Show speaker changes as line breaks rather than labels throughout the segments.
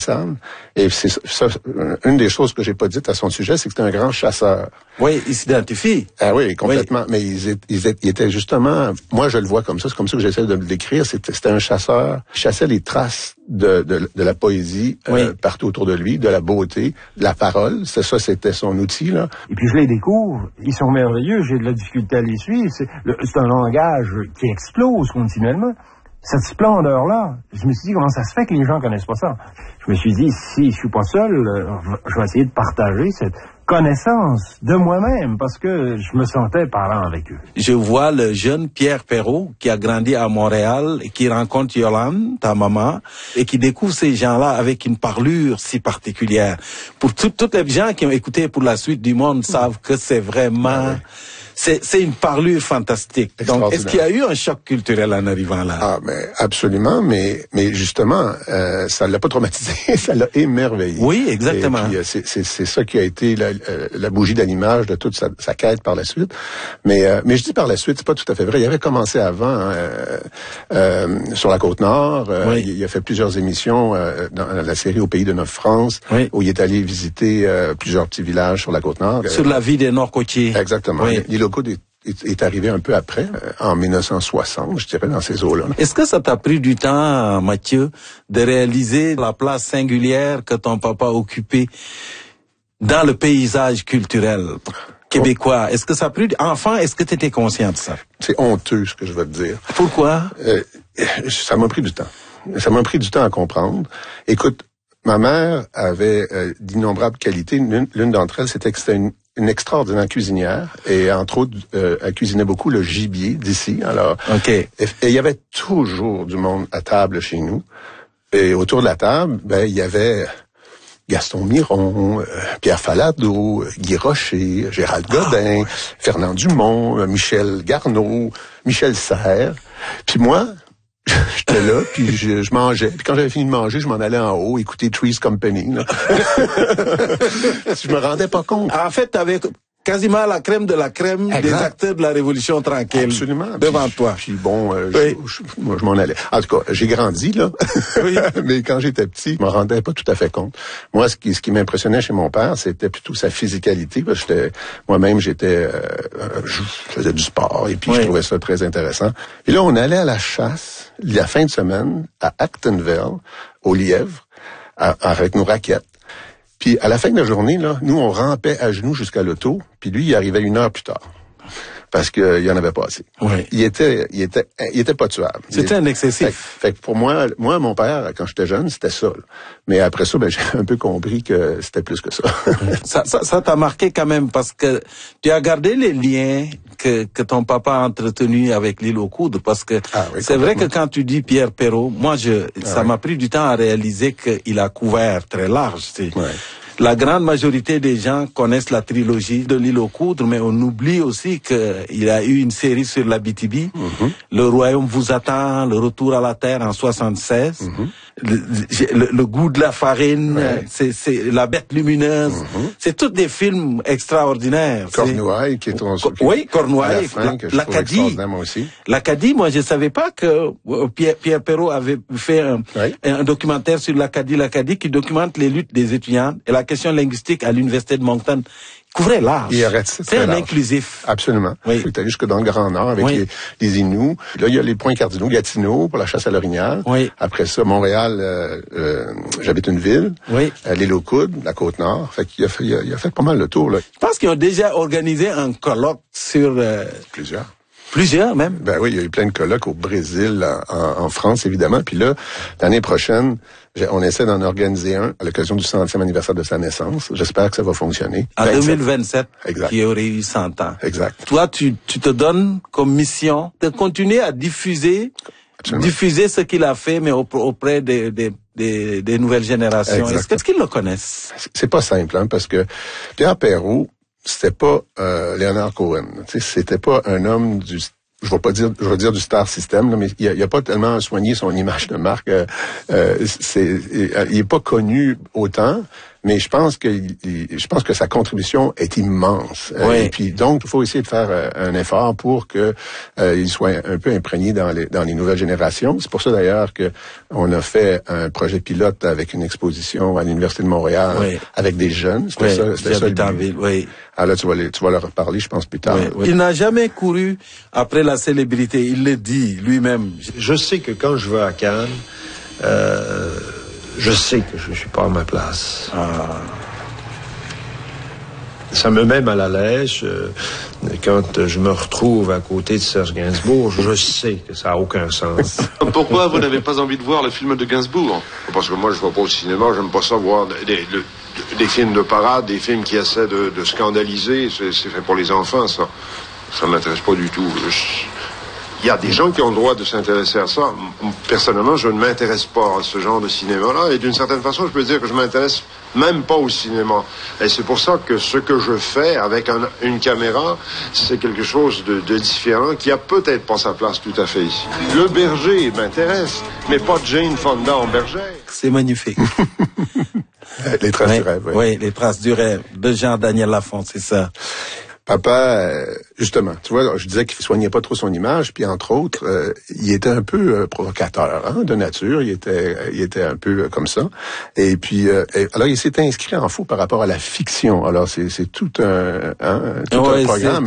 Sam. Et c'est ça, une des choses que j'ai pas dites à son sujet, c'est que c'était un grand chasseur.
Oui, il s'identifie.
Ah oui, complètement. Oui. Mais il était justement, moi je le vois comme ça, c'est comme ça que j'essaie de le décrire. C'était un chasseur, il chassait les traces de la poésie partout autour de lui, de la beauté, de la parole. C'était son outil là.
Et puis je les découvre, ils sont merveilleux. J'ai de la difficulté à les suivre. C'est un langage qui explose continuellement. Cette splendeur-là, je me suis dit, comment ça se fait que les gens connaissent pas ça? Je me suis dit, si je suis pas seul, je vais essayer de partager cette connaissance de moi-même, parce que je me sentais parlant avec eux.
Je vois le jeune Pierre Perrault, qui a grandi à Montréal, et qui rencontre Yolande, ta maman, et qui découvre ces gens-là avec une parlure si particulière. Pour toutes les gens qui ont écouté Pour la suite du monde savent que c'est vraiment... C'est une parlure fantastique. Donc, est-ce qu'il y a eu un choc culturel en arrivant là?
Ah, mais absolument, mais justement, ça l'a pas traumatisé, ça l'a émerveillé.
Oui, exactement.
Et puis, c'est ça qui a été la bougie d'allumage de toute sa quête par la suite. Mais je dis par la suite, c'est pas tout à fait vrai. Il avait commencé avant sur la Côte-Nord. Il a fait plusieurs émissions dans la série Au pays de Neuf-France, où il est allé visiter plusieurs petits villages sur la Côte-Nord.
Sur la vie des Nord-Côtiers.
Exactement.
Oui.
Est arrivé un peu après, en 1960, je dirais, dans ces eaux-là.
Est-ce que ça t'a pris du temps, Mathieu, de réaliser la place singulière que ton papa occupait dans le paysage culturel québécois? Est-ce que ça a pris enfant, est-ce que tu étais conscient de ça?
C'est honteux, ce que je vais te dire.
Pourquoi?
Ça m'a pris du temps. Ça m'a pris du temps à comprendre. Écoute, ma mère avait d'innombrables qualités. L'une d'entre elles, c'était que c'était une extraordinaire cuisinière, et entre autres, elle cuisinait beaucoup le gibier d'ici. Alors, et il y avait toujours du monde à table chez nous. Et autour de la table, il y avait Gaston Miron, Pierre Falardeau, Guy Rocher, Gérald Godin, Fernand Dumont, Michel Garneau, Michel Serres. Puis moi, j'étais là, puis je mangeais. Puis quand j'avais fini de manger, je m'en allais en haut, écouter Three's Company. Là. Je me rendais pas compte.
En fait, t'avais quasiment la crème de la crème des acteurs de la Révolution tranquille.
Absolument.
Devant toi.
Puis bon, moi, je m'en allais. En tout cas, j'ai grandi, là. Oui. Mais quand j'étais petit, je me rendais pas tout à fait compte. Moi, ce qui m'impressionnait chez mon père, c'était plutôt sa physicalité. Parce que moi-même, je faisais du sport, et puis je trouvais ça très intéressant. Et là, on allait à la chasse, la fin de semaine, à Actonville, au lièvre, avec nos raquettes. Puis à la fin de la journée, là, nous, on rampait à genoux jusqu'à l'auto, puis lui, il arrivait 1 heure plus tard. Parce qu'il y en avait pas assez.
Oui.
Il était pas tuable.
C'était un excessif.
Fait que pour moi, mon père, quand j'étais jeune, c'était ça. Là. Mais après ça, j'ai un peu compris que c'était plus que ça.
Ça t'a marqué quand même, parce que tu as gardé les liens que ton papa a entretenus avec l'île aux Coudres, parce que c'est vrai que quand tu dis Pierre Perrault, moi ça m'a pris du temps à réaliser qu'il a couvert très large. La grande majorité des gens connaissent la trilogie de l'île aux Coudres, mais on oublie aussi qu'il a eu une série sur l'Abitibi. Le Royaume vous attend, Le Retour à la Terre en 76. Le goût de la farine, c'est La Bête lumineuse. C'est tous des films extraordinaires.
Cornouailles, qui est
oui, Cornouailles. L'Acadie. L'Acadie, moi, je savais pas que Pierre Perrault avait fait un documentaire sur l'Acadie qui documente les luttes des étudiants et la question linguistique à l'université de Moncton. Couvrait large. C'est un inclusif.
Absolument. Oui. Il est allé jusque dans le Grand Nord avec les Inuits. Là, il y a les points cardinaux, Gatineau pour la chasse à l'orignal. Après ça, Montréal, j'habite une ville. L'île aux Coudres, la Côte-Nord. Fait qu'il a fait pas mal le tour, là.
Je pense qu'ils ont déjà organisé un colloque sur... Plusieurs même?
Oui, il y a eu plein de colloques au Brésil, en France, évidemment. Puis là, l'année prochaine, on essaie d'en organiser un à l'occasion du 100e anniversaire de sa naissance. J'espère que ça va fonctionner.
En 2027,
qui
aurait eu 100 ans.
Exact.
Toi, tu te donnes comme mission de continuer à diffuser ce qu'il a fait, mais auprès des nouvelles générations. Est-ce qu'ils le connaissent?
C'est pas simple, parce que Pierre Perrault, c'était pas Leonard Cohen. C'était pas un homme je vais dire du star system, là, mais il a pas tellement soigné son image de marque. Il est pas connu autant, mais je pense que sa contribution est immense.
Oui.
Et puis donc, il faut essayer de faire un effort pour que il soit un peu imprégné dans les nouvelles générations. C'est pour ça d'ailleurs que on a fait un projet pilote avec une exposition à l'Université de Montréal avec des jeunes. C'était ça le but.
Oui.
Alors là, tu vas leur parler, je pense, plus tard.
Oui. Il n'a jamais couru après la célébrité. Il le dit lui-même.
Je sais que quand je vais à Cannes, je sais que je suis pas à ma place. Ça me met mal à l'aise quand je me retrouve à côté de Serge Gainsbourg. Je sais que ça a aucun sens.
Pourquoi vous n'avez pas envie de voir le film de Gainsbourg?
Parce que moi, je vais pas au cinéma, j'aime pas ça voir des films de parade, des films qui essaient de scandaliser. C'est fait pour les enfants, ça. Ça m'intéresse pas du tout. Il y a des gens qui ont le droit de s'intéresser à ça. Personnellement, je ne m'intéresse pas à ce genre de cinéma-là. Et d'une certaine façon, je peux dire que je m'intéresse même pas au cinéma. Et c'est pour ça que ce que je fais avec une caméra, c'est quelque chose de différent qui a peut-être pas sa place tout à fait ici. Le berger m'intéresse, mais pas Jane Fonda en bergère.
C'est magnifique.
Les traces du rêve.
Oui, les traces du rêve de Jean-Daniel Lafont, c'est ça.
Papa, justement, tu vois, je disais qu'il soignait pas trop son image, puis entre autres, il était un peu provocateur, de nature. Il était un peu comme ça. Et puis, alors il s'était inscrit en fou par rapport à la fiction. Alors c'est tout un programme.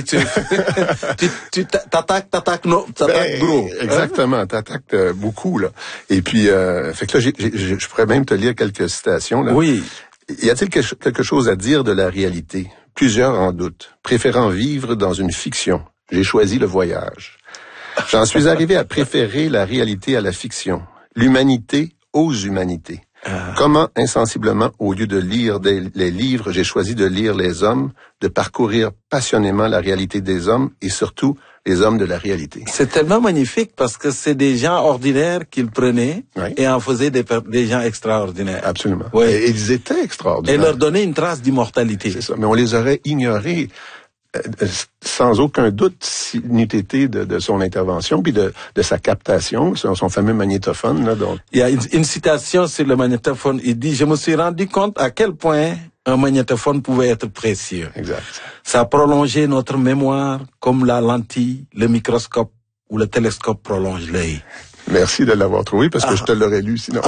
Tu t'attaques gros.
Exactement, t'attaques beaucoup là. Et puis, fait que là, je pourrais même te lire quelques citations là.
Oui.
Y a-t-il quelque chose à dire de la réalité? Plusieurs en doutent, préférant vivre dans une fiction. J'ai choisi le voyage. J'en suis arrivé à préférer la réalité à la fiction, l'humanité aux humanités. Comment, insensiblement, au lieu de lire les livres, j'ai choisi de lire les hommes, de parcourir passionnément la réalité des hommes et surtout les hommes de la réalité.
C'est tellement magnifique parce que c'est des gens ordinaires qu'il prenait et en faisait des gens extraordinaires.
Absolument.
Oui.
Et ils étaient extraordinaires.
Et leur donner une trace d'immortalité.
C'est ça. Mais on les aurait ignorés sans aucun doute s'il n'eût été de son intervention puis de sa captation, son fameux magnétophone. Là, donc.
Il y a une citation sur le magnétophone. Il dit « Je me suis rendu compte à quel point un magnétophone pouvait être précieux. »
Exact.
Ça a prolongé notre mémoire comme la lentille, le microscope ou le télescope prolonge l'œil.
Merci de l'avoir trouvé parce que je te l'aurais lu sinon.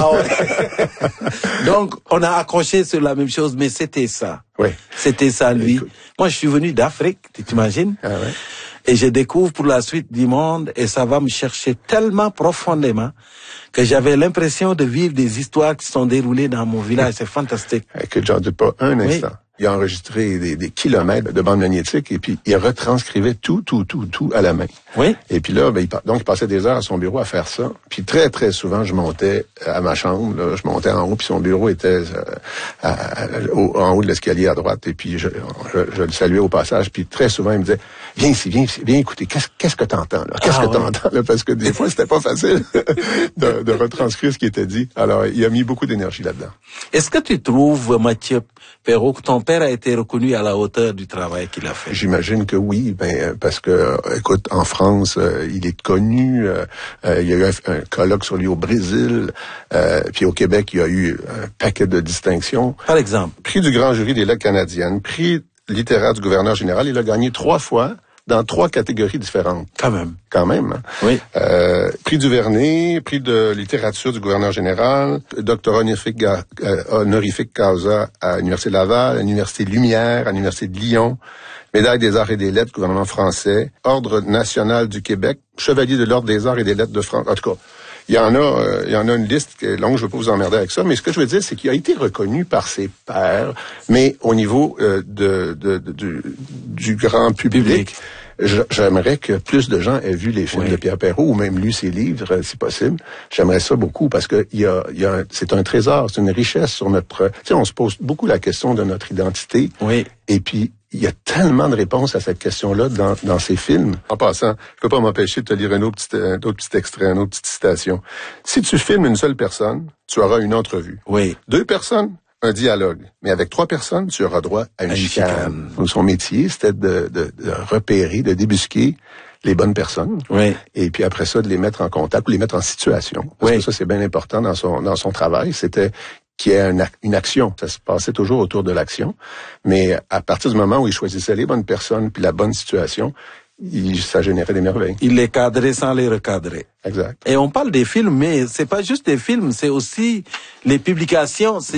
Donc, on a accroché sur la même chose, mais c'était ça.
Oui.
C'était ça, lui. Écoute. Moi, je suis venu d'Afrique, tu t'imagines?
Ah ouais.
Et je découvre pour la suite du monde et ça va me chercher tellement profondément que j'avais l'impression de vivre des histoires qui sont déroulées dans mon village. C'est fantastique.
Écoute, j'en doute pas un instant. Il a enregistré des kilomètres de bandes magnétiques et puis il retranscrivait tout à la main.
Oui.
Et puis là, donc il passait des heures à son bureau à faire ça. Puis très très souvent, je montais à ma chambre, là, je montais en haut, puis son bureau était en haut de l'escalier à droite. Et puis je le saluais au passage. Puis très souvent, il me disait viens ici, viens écouter. Qu'est-ce que t'entends là? Qu'est-ce que t'entends là? Parce que des fois, c'était pas facile de retranscrire ce qui était dit. Alors, il a mis beaucoup d'énergie là-dedans.
Est-ce que tu trouves, Mathieu Perrault, que ton père a été reconnu à la hauteur du travail qu'il a fait?
J'imagine que oui, parce que, écoute, en France, il est connu. Il y a eu un colloque sur lui au Brésil. Puis au Québec, il y a eu un paquet de distinctions.
Par exemple?
Prix du Grand Jury des Lettres canadiennes, prix littéraire du gouverneur général. Il a gagné 3 fois dans 3 catégories différentes.
Quand même.
Hein?
Oui.
Prix du Vernet, prix de littérature du gouverneur général, doctorat honorifique causa à l'Université Laval, à l'Université Lumière, à l'Université de Lyon, médaille des arts et des lettres, gouvernement français, ordre national du Québec, chevalier de l'ordre des arts et des lettres de France. En tout cas, il y en a une liste qui est longue, je ne veux pas vous emmerder avec ça, mais ce que je veux dire, c'est qu'il a été reconnu par ses pairs, mais au niveau du grand public. J'aimerais que plus de gens aient vu les films de Pierre Perrault ou même lu ses livres, si possible. J'aimerais ça beaucoup parce que c'est un trésor, c'est une richesse sur notre... Tu sais, on se pose beaucoup la question de notre identité.
Oui.
Et puis, il y a tellement de réponses à cette question-là dans ces films. En passant, je peux pas m'empêcher de te lire un autre petit extrait, une autre petite citation. Si tu filmes une seule personne, tu auras une entrevue.
Oui.
2 personnes, un dialogue. Mais avec 3 personnes, tu auras droit à une chicane. Donc, son métier, c'était de repérer, de débusquer les bonnes personnes.
Oui.
Et puis après ça, de les mettre en contact ou les mettre en situation. Parce que ça, c'est bien important dans son travail. qu'il y ait une action. Ça se passait toujours autour de l'action. Mais à partir du moment où il choisissait les bonnes personnes puis la bonne situation, ça générait des merveilles.
Il les cadrait sans les recadrer.
Exact.
Et on parle des films, mais c'est pas juste des films, c'est aussi les publications.